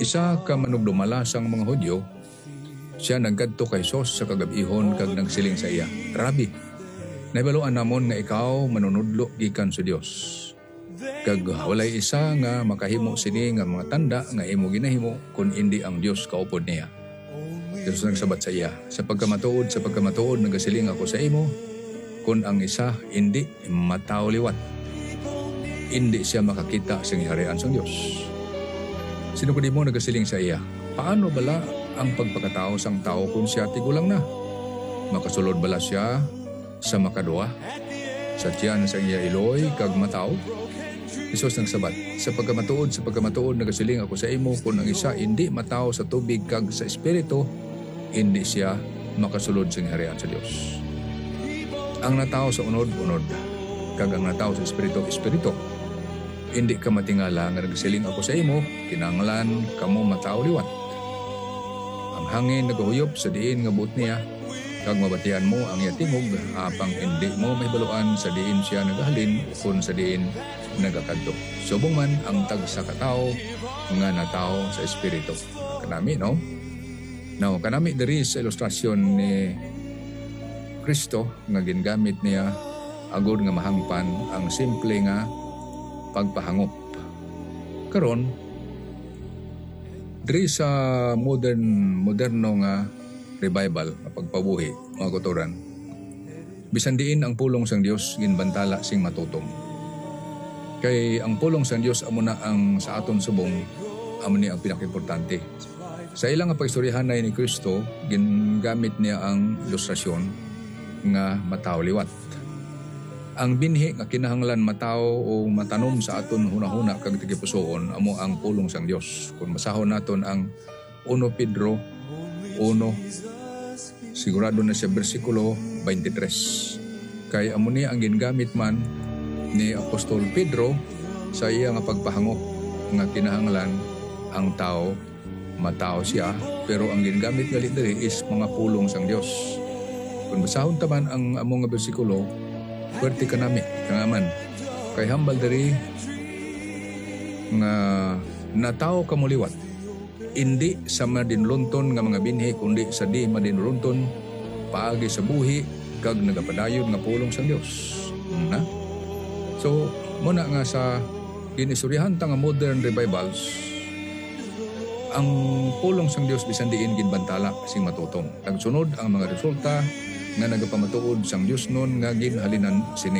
Isa ka manugdumala sang mga Hudyo, siya nagkadto kay Sos sa kagabihon kag nagsiling sa iya, Rabi, nahibaluan namon nga ikaw manunudlo gikan sa Dios. Kag walay isa nga makahimo sini nga mga tanda nga imo ginahimo kun indi ang Dios kaupod niya. Dios nagsabat sa iya, sa pagkamatuod nagasiling ako sa imo, kun ang isa indi mataw liwat, indi siya makakita sa harian sa Dios. Sino ko di mo nagasiling sa iya, paano bala ang pagpakatao sang tao kung siya tigulang na? Makasulod bala siya sa makadua? Sa tiyan sa iya iloy kag mataw? Isos nang sabat, sa pagkamatuod nagasiling ako sa imo, kung ang isa hindi mataw sa tubig kag sa espiritu, hindi siya makasulod sa harian sa Dios. Ang nataw sa unod, kag ang nataw sa espiritu. Hindi ka matingala nga nagasiling ako sa imo, kinahanglan kamo mataw liwat. Ang hangin nagahuyop sa diin nga buot niya, kag mabatian mo ang iya tingog, apang hindi mo mahibaluan sa diin siya nagahalin kun sa diin nagakadto. Subong man ang tagsa ka tawo nga natawo sa espiritu. Kanami, no? Now, kanami diri sa ilustrasyon ni Kristo nga gingamit niya agud nga mahangpan ang simple nga pagpahangop. Karon diri sa moderno nga revival, pagpabuhi, mga kuturan, bisan diin ang pulong sang Dios ginbantala sing matutong. Kay ang pulong sang Dios amo na ang sa aton subong, amo ni ang pinakaimportante. Sa ilang nga pagstoryahanay ni Kristo, gingamit niya ang ilustrasyon nga mataw liwat. Ang binhi nga kinahanglan mataw o matanom sa aton hunahuna kag tigipusoon amo ang pulong sang Dios. Kung masahon naton ang 1 Pedro 1, sigurado na siya bersikulo 23. Kay amo ni ang gingamit man ni Apostol Pedro sa iya nga pagpahangop nga kinahanglan ang tao mataw siya, pero ang gingamit gali diri is mga pulong sang Dios. Kung basahon taman ang among nga bersikulo, pwerte kanami kangaman kay hambal diri nga nataw kamuliwat, hindi sa madinlunton nga mga binhi kundi sa di madinlunton paagi sa buhi kag nagapadayon nga pulong sang Dios. Na? So, muna nga sa ginisurihan ta nga modern revivals, ang pulong sang Dios bisan diin ginbantala sing matutong. Nagsunod ang mga resulta nga nagapamatuod sang Dios nun nga ginhalinan sini.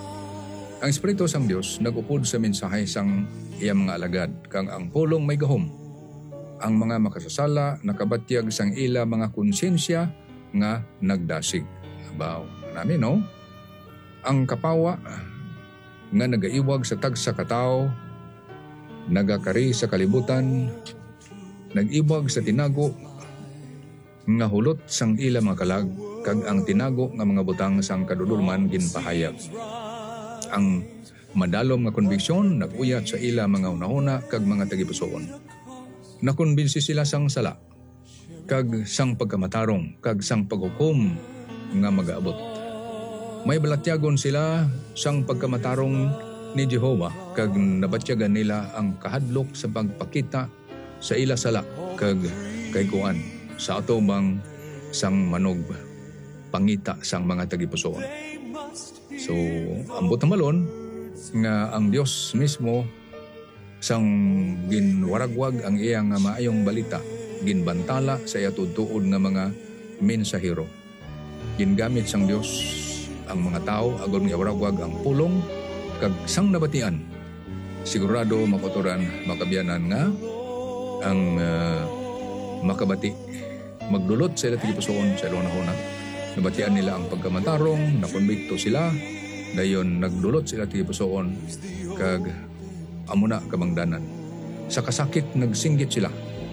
Ang Espiritu sang Dios nagupod sa mensahe sang iyang mga alagad kang ang pulong may gahom. Ang mga makasasala nakabatyag sang ila mga konsensya nga nagdasig. Abaw namin, no? Ang kapawa nga nagaiwag sa tagsa katao, nagakari sa kalibutan, nag-ibag sa tinago nga hulot sang ila mga kalag, kag ang tinago nga mga butang sang kadudulman ginpahayag. Ang madalom nga konbiksyon nag-uyat sa ila mga unahuna kag mga tagipusoon. Nakonbinsi sila sang sala, kag sang pagkamatarong, kag sang paghukom nga mag-aabot. May balatyagon sila sang pagkamatarong ni Jehovah, kag nabatyagan nila ang kahadlok sa pagpakita sa ila sala kag kay kuan sa atubang sang manog pangita sang mga tagipusoon. So, ambot na malon nga ang Dios mismo sang ginwaragwag ang iyang maayong balita, ginbantala sa iya tutuod nga mga mensahero. Gingamit sang Dios ang mga tao agon nga waragwag ang pulong kag sang nabatian. Sigurado makotoran makabiyanan nga ang makabati magdulot sa ila tigipusoon sa ilunahuna. Nabatian nila ang pagkamatarong, nakonbikto sila, dayon nagdulot sila tigipusoon kag amuna kamangdanan. Sa kasakit nagsinggit sila.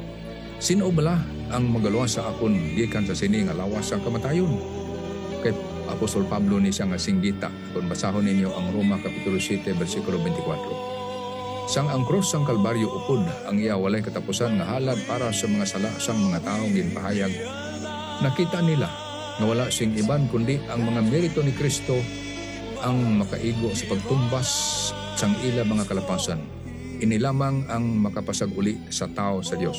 Sino bala ang magaluwa sa akon gikan sa sini nga lawas ang kamatayon? Kay Apostol Pablo ni siya nga singgita kung basahon ninyo ang Roma Kapitulo 7 versikulo 24. Sang ang krus sang Kalbaryo upod ang iya walay katapusan nga halad para sa mga sala sang mga taong ginpahayag. Nakita nila nga wala sing iban kundi ang mga merito ni Kristo ang makaigo sa pagtumbas sang ila mga kalapasan. Ini lamang ang makapasag uli sa tao sa Dios.